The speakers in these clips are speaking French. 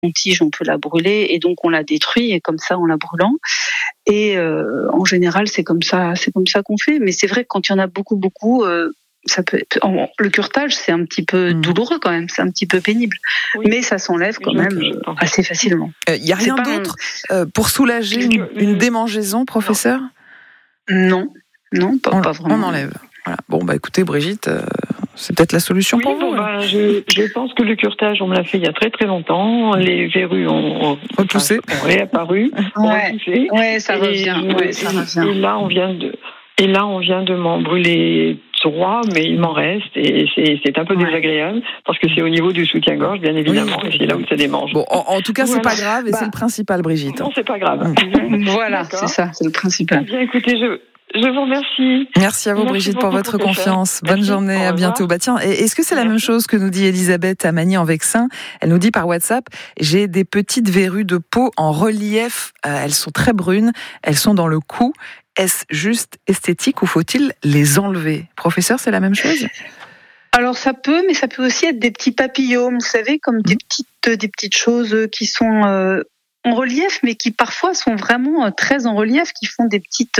tige, on peut la brûler et donc on la détruit et comme ça en la brûlant. Et en général, c'est comme ça qu'on fait. Mais c'est vrai que quand il y en a beaucoup, ça peut être, le curetage, c'est un petit peu douloureux quand même, c'est un petit peu pénible, mais ça s'enlève quand même assez facilement. Il n'y a rien d'autre pour soulager une démangeaison, professeur ? Non, pas vraiment. On enlève. Voilà. Bon, écoutez, Brigitte, c'est peut-être la solution pour vous. Je pense que le curetage, on me l'a fait il y a très très longtemps. Les verrues ont repoussé, ont réapparu, ouais, ça revient. Ça revient. Et là, on vient de m'en brûler 3, mais il m'en reste et c'est un peu désagréable parce que c'est au niveau du soutien-gorge, bien évidemment, et c'est là où ça démange. Bon, en tout cas, c'est pas grave et c'est le principal, Brigitte. Non, c'est pas grave. Voilà, c'est ça, c'est le principal. Bien, écoutez, je vous remercie. Merci à vous, Brigitte, pour votre confiance. Bonne journée, à bientôt. Tiens, est-ce que c'est la même chose que nous dit Elisabeth à Magny-en-Vexin ? Elle nous dit par WhatsApp, j'ai des petites verrues de peau en relief, elles sont très brunes, elles sont dans le cou. Est-ce juste esthétique ou faut-il les enlever ? Professeur, c'est la même chose ? Alors ça peut, mais ça peut aussi être des petits papillomes, vous savez, comme des petites choses qui sont en relief, mais qui parfois sont vraiment très en relief, qui font des petites,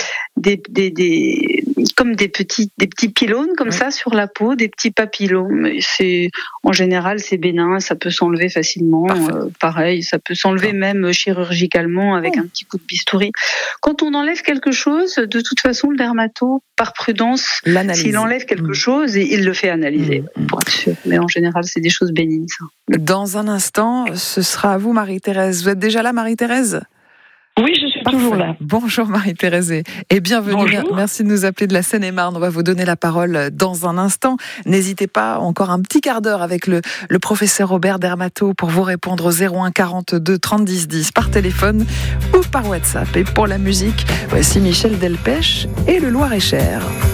comme des petits pylônes comme ça sur la peau, des petits papillomes. En général, c'est bénin, ça peut s'enlever facilement. Pareil, ça peut s'enlever même chirurgicalement avec un petit coup de bistouri. Quand on enlève quelque chose, de toute façon, le dermato, par prudence, s'il enlève quelque chose, il le fait analyser pour être sûr. Mais en général, c'est des choses bénignes, ça. Dans un instant, ce sera à vous, Marie-Thérèse. Vous êtes déjà là, Marie-Thérèse ? Oui, je suis toujours là. Bonjour Marie-Thérèse et bienvenue. Bonjour. Merci de nous appeler de la Seine-et-Marne. On va vous donner la parole dans un instant. N'hésitez pas, encore un petit quart d'heure avec le professeur Robert Dermato pour vous répondre au 01 42 30 10 10 par téléphone ou par WhatsApp. Et pour la musique, voici Michel Delpech et le Loir-et-Cher.